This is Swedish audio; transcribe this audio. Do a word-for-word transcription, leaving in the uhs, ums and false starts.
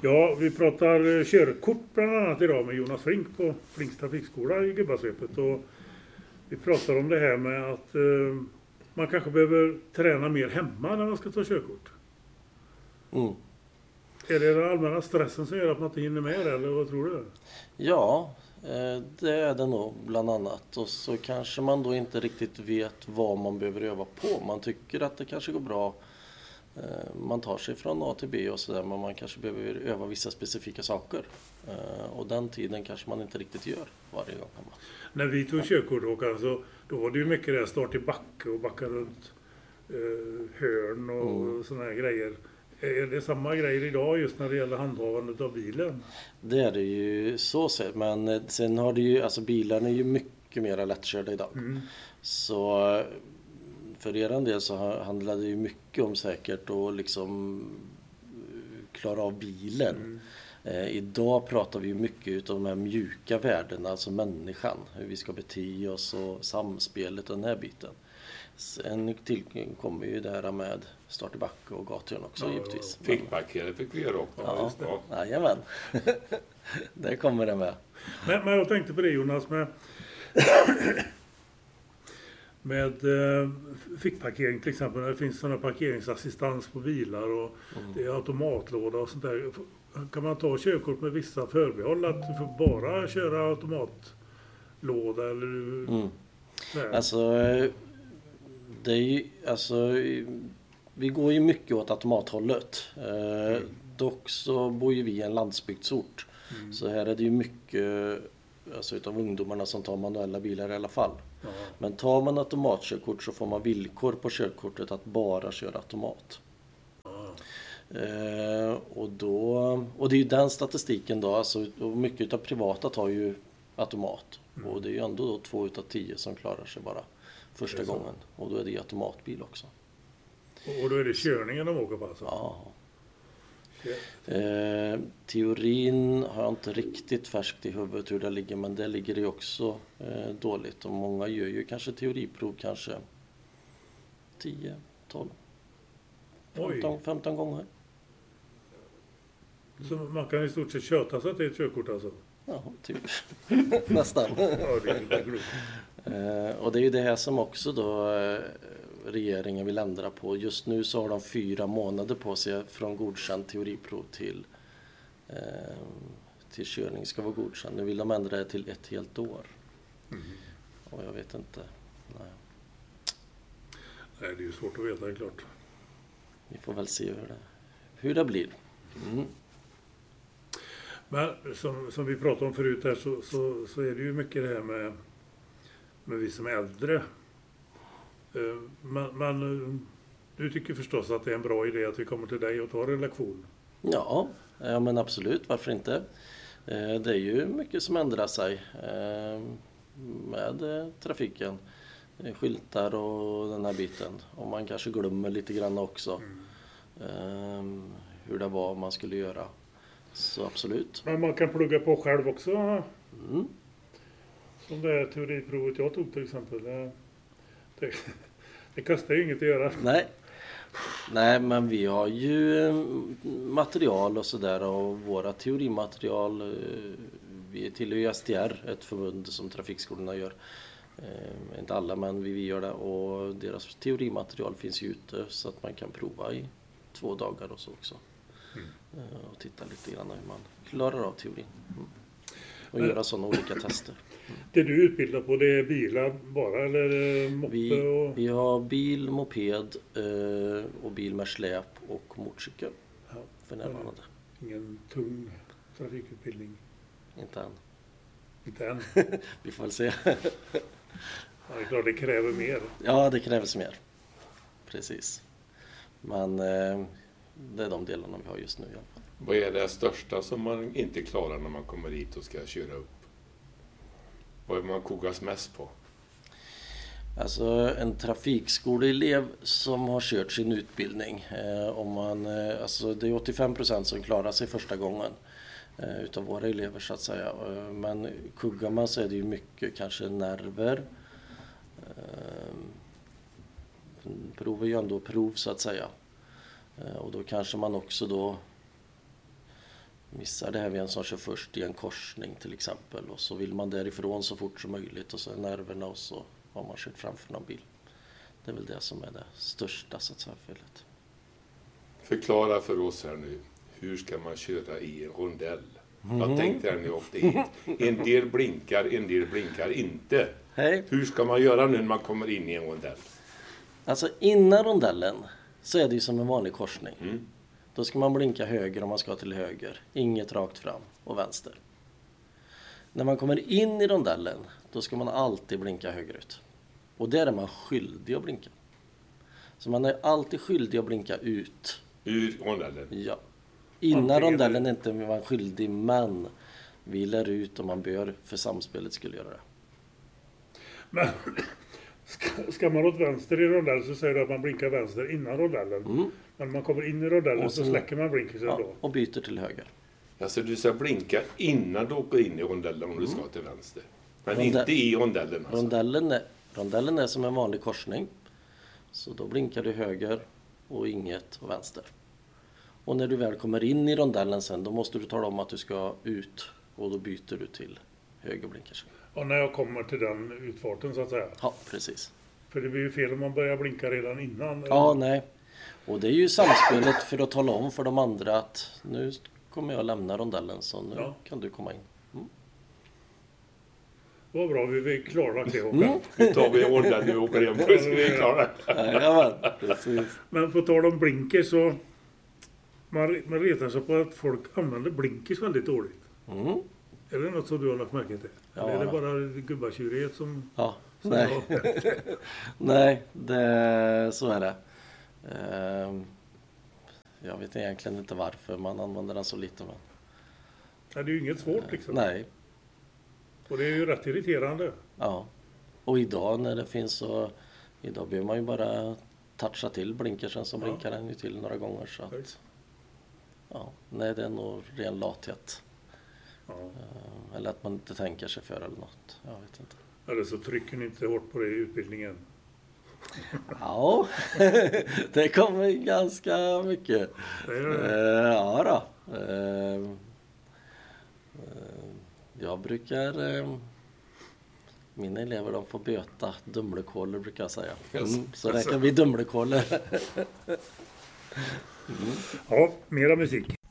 Ja, vi pratar körkort bland annat idag med Jonas Flink på Flinks trafikskola i Gubbasvepet. Och vi pratar om det här med att eh, man kanske behöver träna mer hemma när man ska ta körkort. Mm. Är det den allmänna stressen som gör att man inte hinner med det, eller vad tror du? Ja, det är det nog bland annat. Och så kanske man då inte riktigt vet vad man behöver öva på. Man tycker att det kanske går bra. Man tar sig från A till B och sådär, men man kanske behöver öva vissa specifika saker. Och den tiden kanske man inte riktigt gör varje gång hemma. När vi tog körkort, Håkan, så då var det ju mycket där start i backe och backa runt eh, hörn och mm. sådana här grejer. Är det samma grejer idag just när det gäller handhavandet av bilen? Det är det ju så sett, men sen har det ju, alltså bilarna är ju mycket mer lättkörda idag. Mm. Så för er del så handlar det ju mycket om säkert att liksom klara av bilen. Mm. Eh, idag pratar vi ju mycket om de här mjuka värdena, alltså människan, hur vi ska bete oss och samspelet och den här biten. Sen tillkommer ju det här med start i backe och gatorn också, ja, givetvis. Fick parkera fick vi göra också. Ja, ja. Jajamän. Där kommer det med. Men, men jag tänkte på det, Jonas, med, med eh, fickparkering till exempel. När det finns sådana parkeringsassistans på bilar och mm. det är automatlåda och sånt där. Kan man ta körkort med vissa förbehåll att du får bara köra automatlåda eller? Mm. Alltså det är ju, alltså vi går ju mycket åt automathållet. Eh, mm. Dock så bor ju vi i en landsbygdsort. Mm. Så här är det ju mycket, alltså utav ungdomarna som tar manuella bilar i alla fall. Ja. Men tar man automatkörkort så får man villkor på körkortet att bara köra automat. Eh, och, då, och det är ju den statistiken då, alltså, och mycket av privata tar ju automat. Mm. Och det är ju ändå då två utav tio som klarar sig bara första gången. Och då är det ju automatbil också. Och då är det körningen de åker på alltså? Ja. Eh, teorin har jag inte riktigt färskt i huvudet hur det ligger, men det ligger ju också eh, dåligt. Och många gör ju kanske teoriprov kanske tio, tolv, femton, femton gånger. Så man kan i stort sett köta sig till ett körkort alltså? Ja, typ. Nästan. Ja, det är inte klokt. Eh, och det är ju det här som också då eh, regeringen vill ändra på. Just nu så har de fyra månader på sig från godkänd teoriprov till, eh, till körning ska vara godkänd. Nu vill de ändra det till ett helt år. Mm. Och jag vet inte. Nej. Nej, det är ju svårt att veta, det är klart. Vi får väl se hur det, hur det blir. Mm. Men som, som vi pratade om förut här så, så, så är det ju mycket det här med, med vi som är äldre. Men, men du tycker förstås att det är en bra idé att vi kommer till dig och tar en lektion? Ja, ja men absolut, varför inte? Det är ju mycket som ändrar sig med trafiken. Skyltar och den här biten. Och man kanske glömmer lite grann också mm. hur det var man skulle göra. Så absolut. Men man kan plugga på själv också. Mm. Som det här teoriprovet jag tog till exempel. Det, det, det kostar ju inget att göra. Nej. Nej, men vi har ju material och sådär. Och våra teorimaterial. Vi tillhör ju S T R, ett förbund som trafikskolorna gör. Eh, inte alla, men vi, vi gör det. Och deras teorimaterial finns ju ute så att man kan prova i två dagar och så också. Mm. Eh, och titta lite grann hur man klarar av teorin. Mm. Och men, göra sådana olika tester. Mm. Det du utbildar på, det är bilar bara eller moppe? Vi, och... vi har bil, moped eh, och bil med släp och motorcykel. Ja, för närvarande. Ingen tung trafikutbildning? Inte än. Inte än? Vi får väl se. Ja, det är klart, det kräver mer. Ja, det krävs mer. Precis. Men eh, det är de delarna vi har just nu i alla fall. Vad är det största som man inte klarar när man kommer hit och ska köra upp? Vad är man kokas mest på? Alltså en trafikskoleelev som har kört sin utbildning. Eh, om man, eh, alltså det är åttiofem procent som klarar sig första gången. Utav våra elever så att säga. Men kuggar man så är det ju mycket kanske nerver. Prov är ju ändå prov så att säga. Och då kanske man också då missar det här vid en som kör först i en korsning till exempel. Och så vill man därifrån så fort som möjligt och så är nerverna och så har man kört framför någon bil. Det är väl det som är det största så att säga felet. Förklara för oss här nu, hur ska man köra i en rondell? Mm. Jag tänkte när ni åkte hit. En del blinkar, en del blinkar inte. Hej. Hur ska man göra nu när man kommer in i en rondell? Alltså innan rondellen så är det ju som en vanlig korsning. Mm. Då ska man blinka höger om man ska till höger. Inget rakt fram och vänster. När man kommer in i rondellen, då ska man alltid blinka högerut. Och där är man skyldig att blinka. Så man är alltid skyldig att blinka ut. Ur rondellen? Ja. Innan rondellen är inte man skyldig, men vi lär ut om man bör för samspelet skulle göra det. Men ska, ska man åt vänster i rondellen så säger du att man blinkar vänster innan rondellen. Mm. Men när man kommer in i rondellen så, så släcker man blinken ja, då. Och byter till höger. Alltså du ska blinka innan du åker in i rondellen om du ska till vänster. Men Rondell- inte i rondellen alltså. Rondellen är, rondellen är som en vanlig korsning. Så då blinkar du höger och inget och vänster. Och när du väl kommer in i rondellen sen, då måste du tala om att du ska ut. Och då byter du till höger blinkar sen. Och när jag kommer till den utfarten så att säga. Ja, precis. För det blir ju fel om man börjar blinka redan innan. Ja, eller? Nej. Och det är ju samspelet för att tala om för de andra att nu kommer jag lämna rondellen så nu ja. kan du komma in. Mm. Vad bra, vi är klara det Håkan. Mm. Nu tar vi rondellen nu och åker hem. Vi är klara. Ja, precis. Men på tal om blinker så man, man retar sig på att folk använder blinkers väldigt dåligt. Mm. Är det något som du har lagt märke till? Ja, eller är det då. bara gubbakyrighet som... Ja, som nej. Nej, det, så är det. Uh, jag vet egentligen inte varför man använder den så lite. Men... Nej, det är ju inget svårt liksom. Uh, nej. Och det är ju rätt irriterande. Ja. Och idag när det finns så... Idag behöver man ju bara toucha till blinkersen som ja. blinkar den ju till några gånger. Så att, ja, nej, det är nog ren lathet. Ja. Uh, eller att man inte tänker sig för eller något. Jag vet inte. Eller så trycker ni inte hårt på det i utbildningen. Ja, det kommer ganska mycket. Det är det. Uh, ja då. Uh, uh, jag brukar... Uh, mina elever de får böta dumlekåler brukar jag säga. Mm, så det kan bli dumlekåler. mm. Ja, mera musik.